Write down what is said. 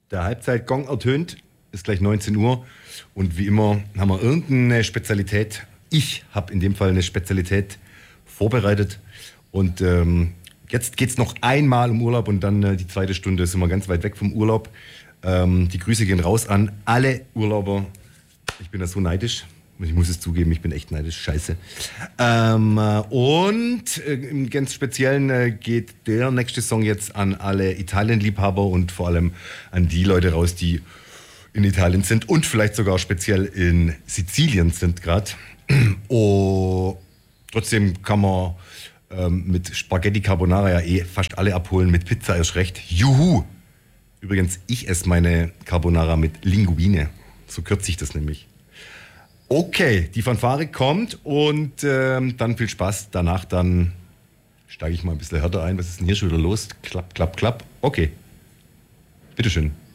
Der Halbzeitgong ertönt, ist gleich 19 Uhr und wie immer haben wir irgendeine Spezialität. Ich habe in dem Fall eine Spezialität vorbereitet und jetzt geht es noch einmal um Urlaub und dann die zweite Stunde sind wir ganz weit weg vom Urlaub. Die Grüße gehen raus an alle Urlauber. Ich bin da so neidisch. Ich muss es zugeben, ich bin echt neidisch. Scheiße. Im ganz Speziellen geht der nächste Song jetzt an alle Italien-Liebhaber und vor allem an die Leute raus, die in Italien sind und vielleicht sogar speziell in Sizilien sind gerade. Oh, trotzdem kann man mit Spaghetti Carbonara ja fast alle abholen, mit Pizza erst recht. Juhu! Übrigens, ich esse meine Carbonara mit Linguine. So kürze ich das nämlich. Okay, die Fanfare kommt und dann viel Spaß. Danach dann steige ich mal ein bisschen härter ein. Was ist denn hier schon wieder los? Klapp, klapp, klapp. Okay, bitteschön.